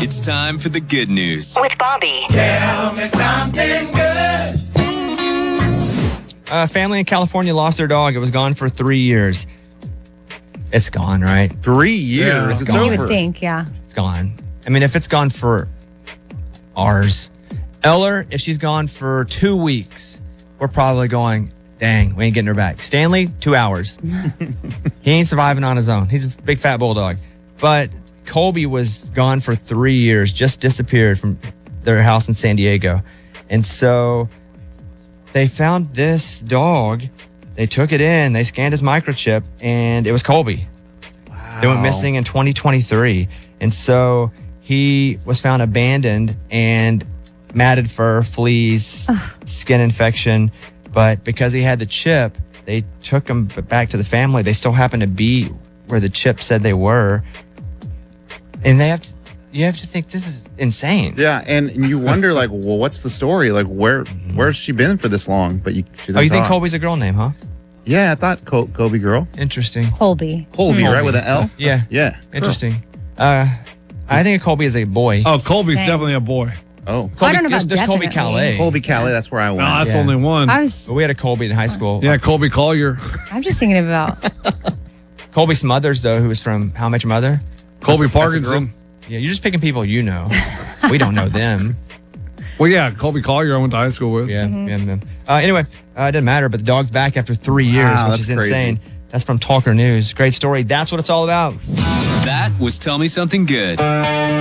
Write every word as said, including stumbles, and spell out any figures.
It's time for the good news with Bobby. Tell me something good. A family in California lost their dog. It was gone for three years. It's gone, right? Three years. Yeah. It's Gone. over. You would think, yeah. It's gone. I mean, if it's gone for ours. Eller, if she's gone for two weeks, we're probably going, dang, we ain't getting her back. Stanley, two hours. He ain't surviving on his own. He's a big fat bulldog. But Colby was gone for three years, just disappeared from their house in San Diego. And so they found this dog. They took it in, they scanned his microchip, and it was Colby. Wow. They went missing in twenty twenty-three. And so he was found abandoned and matted fur, fleas, skin infection. But because he had the chip, they took him back to the family. They still happen to be where the chip said they were. And they have to, you have to think this is insane. Yeah, and you wonder, like, well, what's the story? Like, where where's she been for this long? But you, she Oh, you think talk. Colby's a girl name, huh? Yeah, I thought Col- Kobe girl. Interesting. Colby. Colby, right, with an L? Yeah. Yeah. Interesting. Uh, I think Colby is a boy. Oh, Colby's Same. definitely a boy. Oh, I don't know about There's Colby definitely. Calais. Colby Calais, that's where I No, went. that's Yeah. only one. I was, But we had a Colby in high school. Yeah, Colby Collier. I'm just thinking about, Colby Smothers, though, who was from How I Met Your Mother. Colby That's a- that's a Parkinson. Yeah, you're just picking people you know. We don't know them. Well, yeah, Colby Collier I went to high school with. Yeah, yeah. and then- Uh, anyway, uh, it doesn't matter, but the dog's back after three years, Wow, which is that's crazy. insane. That's from Talker News. Great story. That's what it's all about. That was Tell Me Something Good.